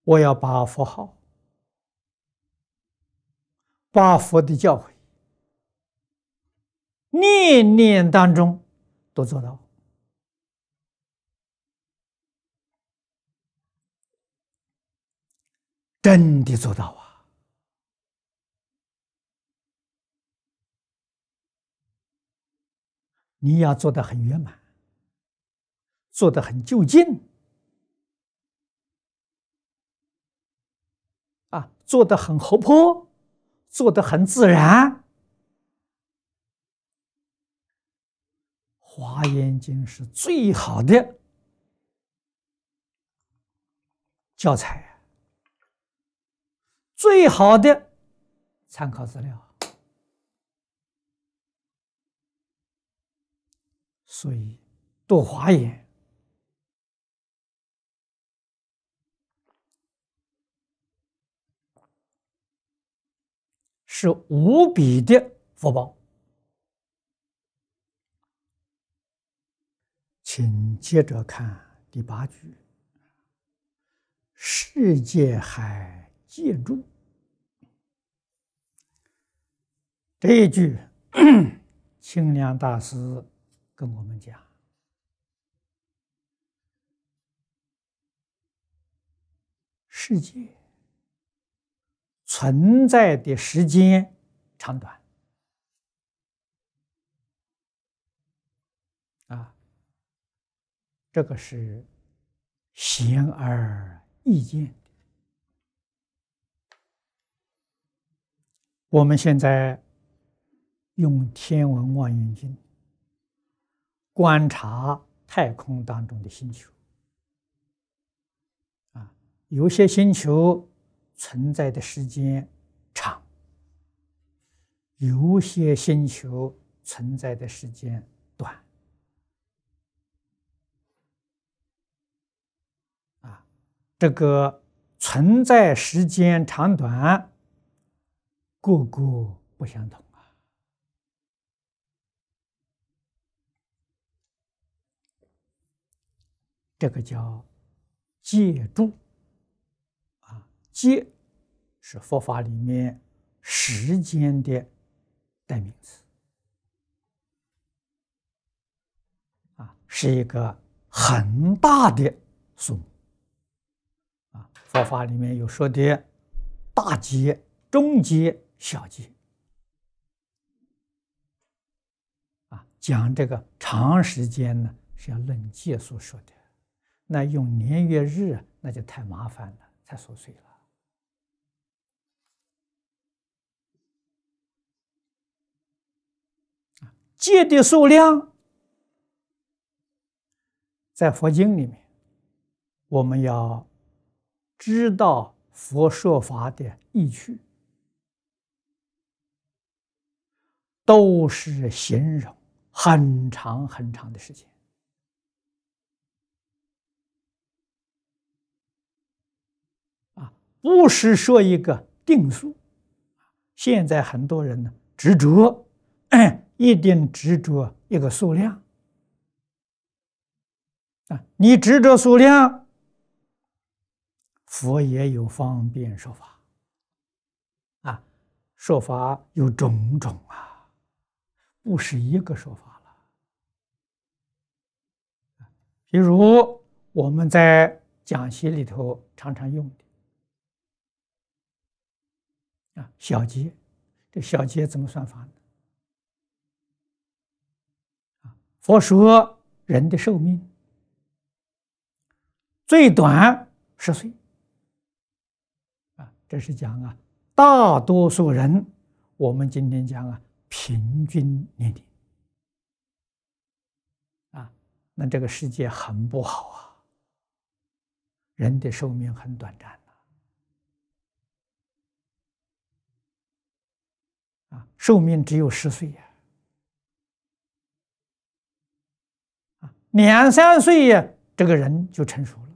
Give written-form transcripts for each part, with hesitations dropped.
我要把佛号、把佛的教诲，念念当中都做到。真的做到啊！你要做得很圆满，做得很就近啊，做得很活泼，做得很自然。华严经是最好的教材，最好的参考资料。所以读华严是无比的福报。请接着看第8句：世界海皆住。这一句清凉大师跟我们讲，世界存在的时间长短啊，这个是显而易见的。我们现在用天文望远镜观察太空当中的星球啊，有些星球存在的时间长，有些星球存在的时间短啊，这个存在时间长短个个不相同啊。这个叫界住啊，界是佛法里面时间的代名词啊，是一个很大的数目啊。佛法里面有说的大劫、中劫、小劫啊，讲这个长时间呢是要论界所说的，那用年月日那就太麻烦了，太琐碎了。界的数量，在佛经里面，我们要知道佛说法的意趣，都是形容很长很长的时间啊，不是说一个定数。现在很多人呢执着，一定执着一个数量啊！你执着数量，佛也有方便说法啊，说法有种种啊，不是一个说法了。比如我们在讲习里头常常用的啊，小劫，这小劫怎么算法呢？佛说人的寿命最短10岁啊，这是讲啊，大多数人，我们今天讲啊，平均年龄啊，那这个世界很不好啊，人的寿命很短暂啊，寿命只有10岁呀。2、3岁呀，这个人就成熟了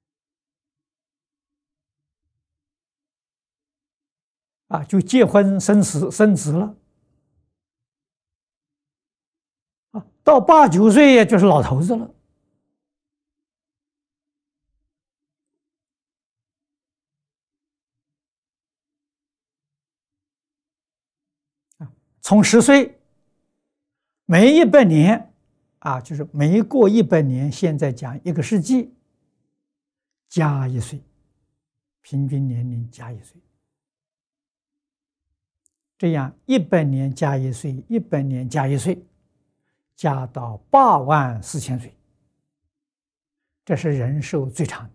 啊，就结婚生子了啊，到8、9岁呀，就是老头子了。 从10岁，每100年就是每过100年，现在讲1个世纪，加1岁，平均年龄加1岁。这样100年加1岁，100年加1岁，加到84000岁，这是人寿最长的。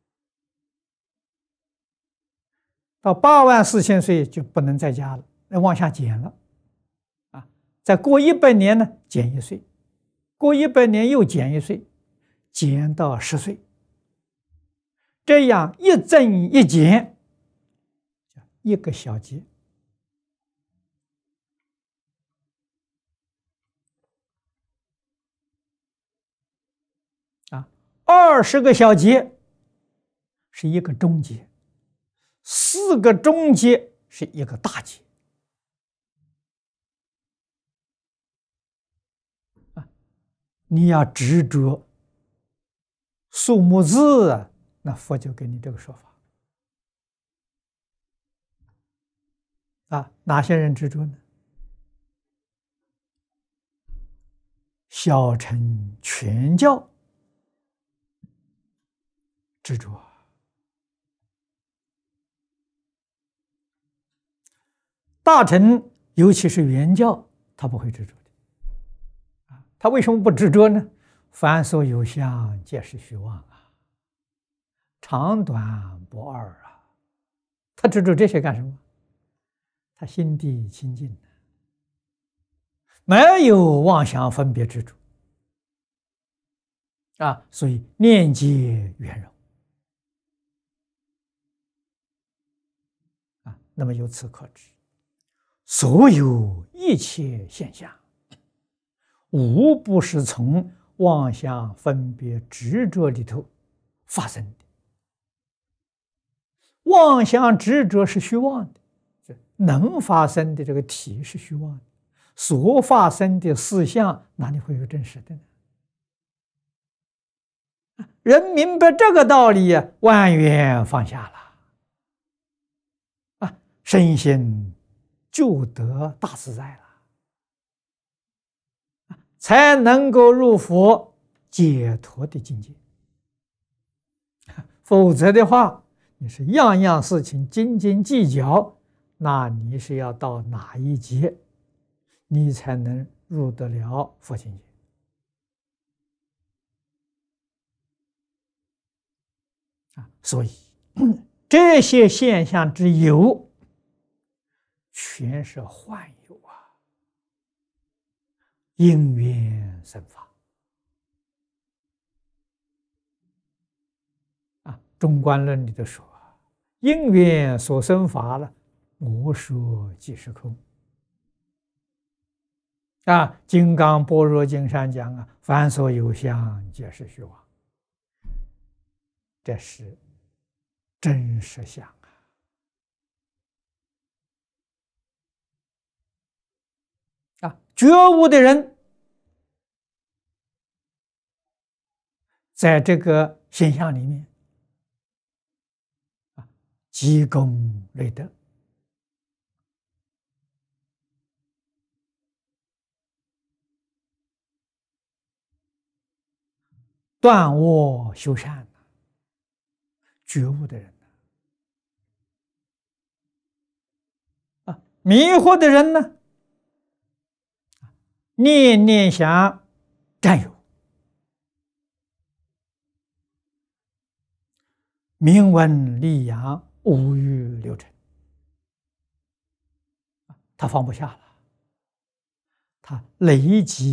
到84000岁就不能再加了，要往下减了。再过100年呢，减1岁，过100年又减1岁，减到10岁。这样一增一减，1个小节。20个小节是1个中节，4个中节是1个大节。你要执着数目字，那佛就给你这个说法。哪些人执着呢？小乘全教执着，大乘尤其是原教，他不会执着的。他为什么不执着呢？凡所有相，皆是虚妄长短不二他执着这些干什么？他心地清净，没有妄想分别执着所以念皆圆融那么由此可知，所有一切现象，无不是从妄想分别执着里头发生的。妄想执着是虚妄的，能发生的这个体是虚妄的，所发生的事相哪里会有真实的呢？人明白这个道理万缘放下了身心就得大自在了，才能够入佛解脱的境界。否则的话，你是样样事情斤斤计较，那你是要到哪一劫，你才能入得了佛境界？所以这些现象之有，全是幻有因缘生法中观论里头说，因缘所生法了，我说即是空金刚般若经上讲凡所有相，皆是虚妄。这是真实相觉悟的人在这个现象里面积功累德断恶修善，觉悟的人迷惑的人呢，念念想占有，名闻利养，五欲六尘，他放不下了，他累积